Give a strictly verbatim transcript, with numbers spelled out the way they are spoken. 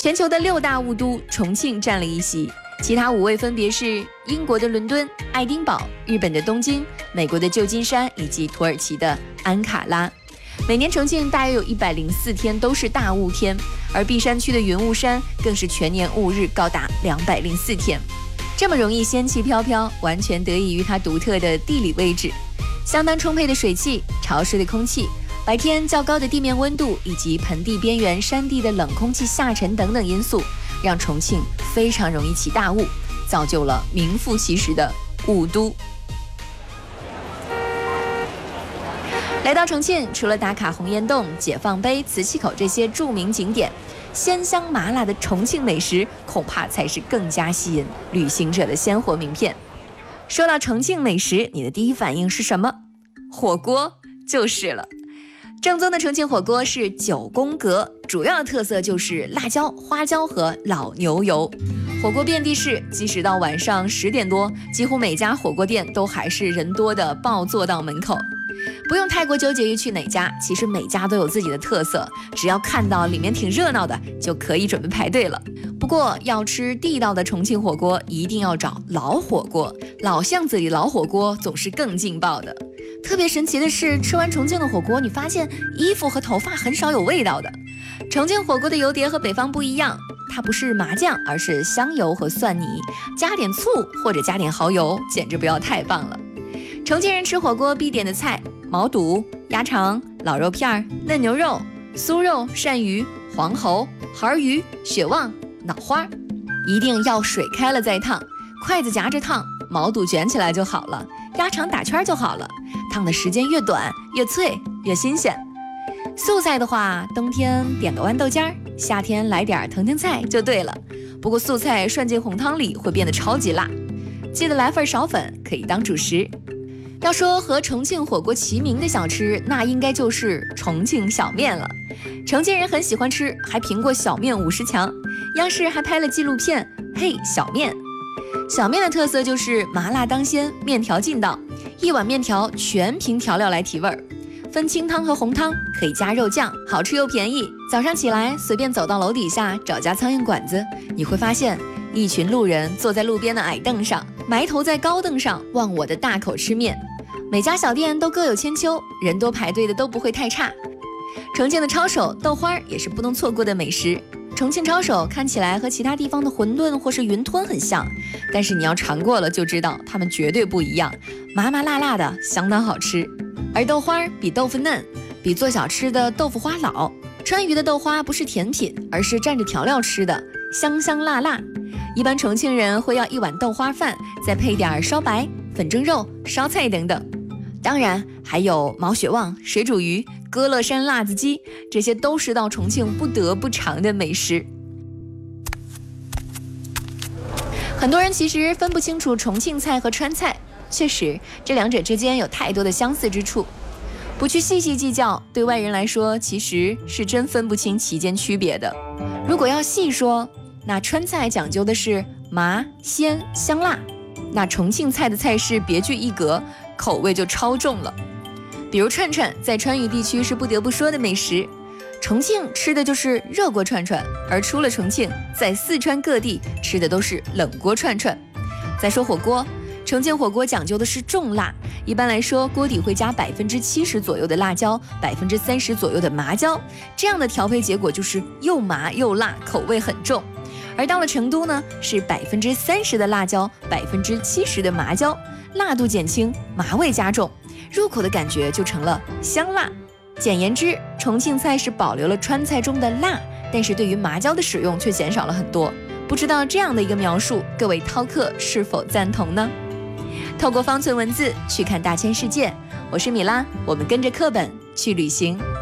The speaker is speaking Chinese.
全球的六大雾都，重庆占了一席，其他五位分别是英国的伦敦、爱丁堡、日本的东京、美国的旧金山以及土耳其的安卡拉。每年重庆大约有一百零四天都是大雾天，而璧山区的云雾山更是全年雾日高达两百零四天。这么容易仙气飘飘，完全得益于它独特的地理位置，相当充沛的水汽、潮湿的空气，白天较高的地面温度以及盆地边缘山地的冷空气下沉等等因素，让重庆非常容易起大雾，造就了名副其实的雾都。来到重庆，除了打卡洪崖洞、解放碑、磁器口这些著名景点，鲜香麻辣的重庆美食恐怕才是更加吸引旅行者的鲜活名片。说到重庆美食，你的第一反应是什么？火锅就是了。正宗的重庆火锅是九宫格，主要的特色就是辣椒、花椒和老牛油。火锅遍地是，即使到晚上十点多，几乎每家火锅店都还是人多的爆坐到门口。不用太过纠结于去哪家，其实每家都有自己的特色，只要看到里面挺热闹的，就可以准备排队了。不过要吃地道的重庆火锅，一定要找老火锅，老巷子里老火锅总是更劲爆的。特别神奇的是，吃完重庆的火锅，你发现衣服和头发很少有味道的。重庆火锅的油碟和北方不一样，它不是麻酱，而是香油和蒜泥，加点醋或者加点蚝油，简直不要太棒了。重庆人吃火锅必点的菜：毛肚、鸭肠、老肉片、嫩牛肉、酥肉、鳝鱼、黄喉、孩鱼、血旺、脑花，一定要水开了再烫，筷子夹着烫，毛肚卷起来就好了，鸭肠打圈就好了，烫的时间越短越脆越新鲜。素菜的话，冬天点个豌豆尖儿，夏天来点藤青菜就对了。不过素菜涮进红汤里会变得超级辣，记得来份苕粉，可以当主食。要说和重庆火锅齐名的小吃，那应该就是重庆小面了。重庆人很喜欢吃，还评过小面五十强，央视还拍了纪录片《嘿小面》。小面的特色就是麻辣当先，面条劲道，一碗面条全凭调料来提味儿，分清汤和红汤，可以加肉酱，好吃又便宜。早上起来随便走到楼底下找家苍蝇馆子，你会发现一群路人坐在路边的矮凳上，埋头在高凳上忘我的大口吃面。每家小店都各有千秋，人多排队的都不会太差。重庆的抄手、豆花也是不能错过的美食。重庆抄手看起来和其他地方的馄饨或是云吞很像，但是你要尝过了就知道它们绝对不一样，麻麻辣辣的，相当好吃。而豆花比豆腐嫩，比做小吃的豆腐花老。川渝的豆花不是甜品，而是蘸着调料吃的，香香辣辣。一般重庆人会要一碗豆花饭，再配点烧白、粉蒸肉、烧菜等等。当然还有毛血旺、水煮鱼、歌乐山辣子鸡，这些都是到重庆不得不尝的美食。很多人其实分不清楚重庆菜和川菜，确实这两者之间有太多的相似之处，不去细细计较，对外人来说其实是真分不清其间区别的。如果要细说，那川菜讲究的是麻、鲜、香辣，那重庆菜的菜式别具一格，口味就超重了。比如串串，在川渝地区是不得不说的美食，重庆吃的就是热锅串串，而出了重庆，在四川各地吃的都是冷锅串串。再说火锅，重庆火锅讲究的是重辣，一般来说锅底会加百分之七十左右的辣椒，百分之三十左右的麻椒，这样的调配结果就是又麻又辣，口味很重。而到了成都呢，是百分之三十的辣椒，百分之七十的麻椒，辣度减轻，麻味加重，入口的感觉就成了香辣。简言之，重庆菜是保留了川菜中的辣，但是对于麻椒的使用却减少了很多。不知道这样的一个描述，各位饕客是否赞同呢？透过方寸文字去看大千世界，我是米拉，我们跟着课本去旅行。